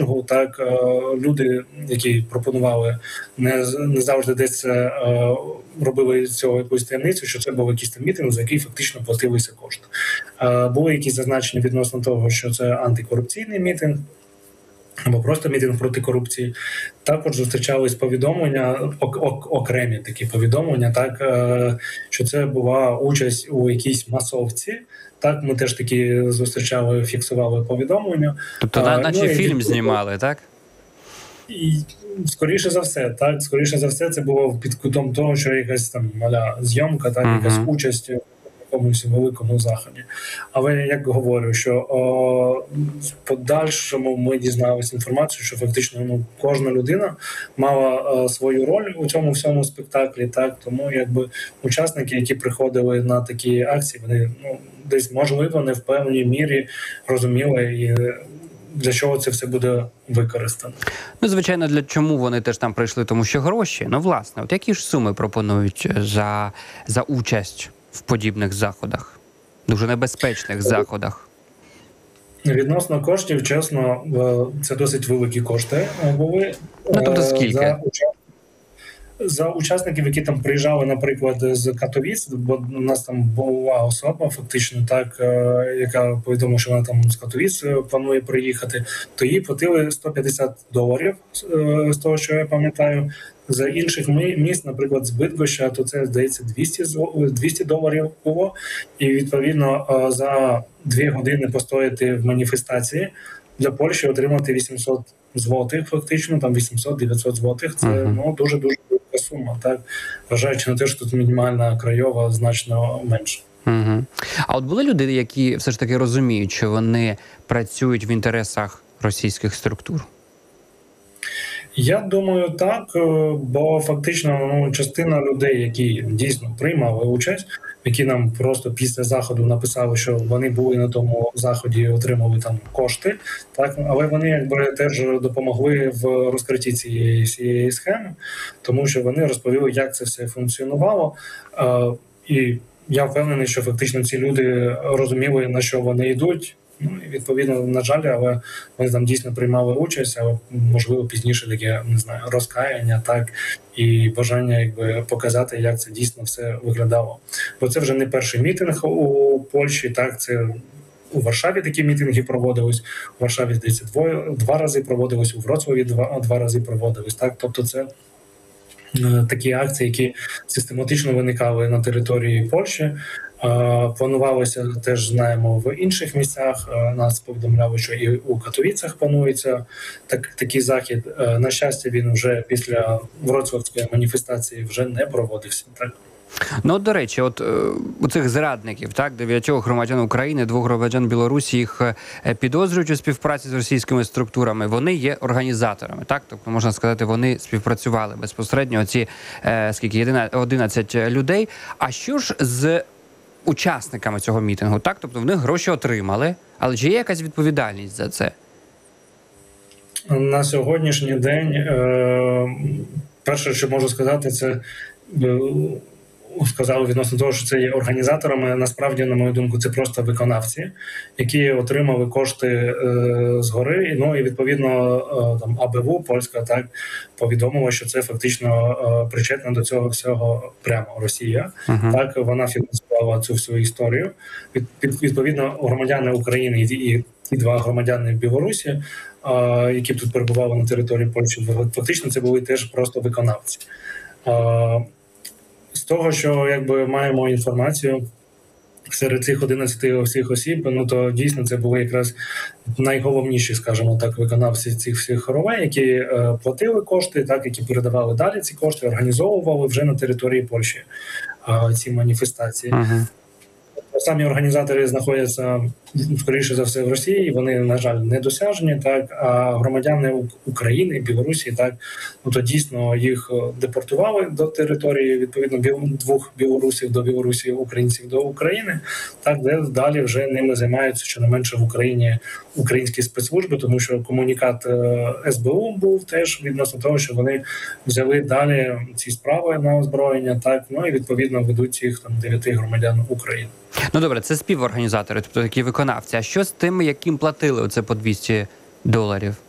мітингу. Так, люди, які пропонували, не завжди десь робили з цього якусь таємницю, що це був якийсь там мітинг, за який фактично платилися кошти. Були якісь зазначення відносно того, що це антикорупційний мітинг, або просто мітинг проти корупції. Також зустрічались повідомлення, окремі такі повідомлення, так, що це була участь у якійсь масовці. Так, ми теж такі зустрічали, фіксували повідомлення. Тобто, наче фільм знімали, так? І скоріше за все, так, скоріше за все, це було під кутом того, що якась там зйомка, так, якась участь в якомусь великому заході. Але я як говорю, що в подальшому ми дізналися інформацію, що фактично кожна людина мала свою роль у цьому всьому спектаклі, так, тому якби учасники, які приходили на такі акції, вони десь, можливо, не в певній мірі розуміли і для чого це все буде використано. Ну, звичайно, для чому вони теж там прийшли? Тому що гроші. Ну, власне, от які ж суми пропонують за участь в подібних заходах? Дуже небезпечних заходах. Відносно коштів, чесно, це досить великі кошти були. Ну, тобто скільки? За учасників, які там приїжджали, наприклад, з Катовіц, бо у нас там була особа, фактично, так, яка повідомила, що вона там з Катовіц планує приїхати, то їй платили $150, з того, що я пам'ятаю. За інших міст, наприклад, з Бидгоща, то це, здається, $200 було. І, відповідно, за 2 години постояти в маніфестації для Польщі отримати 800 злотих, фактично, там 800-900 злотих. Це дуже-дуже велика сума, так? Вважаючи на те, що тут мінімальна краєва значно менше. А от були люди, які все ж таки розуміють, що вони працюють в інтересах російських структур? Я думаю, так, бо фактично частина людей, які дійсно приймали участь, які нам просто після заходу написали, що вони були на тому заході, отримали там кошти, так, але вони якби теж допомогли в розкритті цієї схеми, тому що вони розповіли, як це все функціонувало, і я впевнений, що фактично ці люди розуміли, на що вони йдуть. Ну, і відповідно, на жаль, але вони там дійсно приймали участь, але можливо пізніше таке, не знаю, розкаяння, так, і бажання якби показати, як це дійсно все виглядало. Бо це вже не перший мітинг у Польщі, так, це у Варшаві такі мітинги проводились, у Варшаві, здається, 2 рази проводились, у Вроцлаві 2 рази проводились, так, тобто це такі акції, які систематично виникали на території Польщі. Планувалося, теж знаємо, в інших місцях. Нас повідомляли, що і у Катовіцях планується такий захід. На щастя, він вже після Вроцлавської маніфестації вже не проводився. Так? Ну, до речі, от у цих зрадників, так, 9 громадян України, 2 громадян Білорусі, їх підозрюють у співпраці з російськими структурами. Вони є організаторами, так? Тобто, можна сказати, вони співпрацювали безпосередньо, оці, 11 людей. А що ж з учасниками цього мітингу, так? Тобто, вони гроші отримали, але чи є якась відповідальність за це? На сьогоднішній день перше, що можу сказати, це сказали відносно того, що це є організаторами. Насправді, на мою думку, це просто виконавці, які отримали кошти згори. Ну і відповідно там АБВ польська так повідомила, що це фактично причетна до цього всього прямо Росія. Так вона фінансувала цю всю історію. Відповідно, громадяни України і ті 2 громадяни Білорусі, які тут перебували на території Польщі, фактично це були теж просто виконавці. З того, що якби маємо інформацію серед цих 11 всіх осіб, ну то дійсно це були якраз найголовніші, скажімо так, виконавці цих всіх ролей, які платили кошти, так, які передавали далі ці кошти, організовували вже на території Польщі ці маніфестації. Самі організатори знаходяться, скоріше за все, в Росії, вони, на жаль, недосяжні, так, а громадяни України, Білорусі, так, ну, то дійсно їх депортували до території, відповідно, 2 білорусів до Білорусі, українців до України, так, де далі вже ними займаються, щонайменше в Україні, українські спецслужби, тому що комунікат СБУ був теж відносно того, що вони взяли далі ці справи на озброєння, так, ну і відповідно ведуть цих там 9 громадян України. Ну добре, це співорганізатори, тобто такі виконавці. А що з тими, яким платили оце по $200?